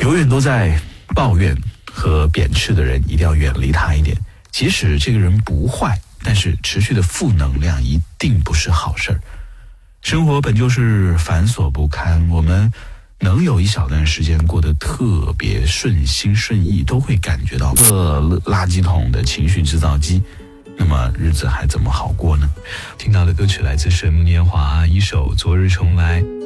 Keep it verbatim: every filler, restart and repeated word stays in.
永远都在抱怨和贬斥的人一定要远离他一点。即使这个人不坏，但是持续的负能量一定不是好事儿。生活本就是繁琐不堪，我们能有一小段时间过得特别顺心顺意，都会感觉到个垃圾桶的情绪制造机，那么日子还怎么好过呢？听到的歌曲来自水木年华一首《昨日重来》。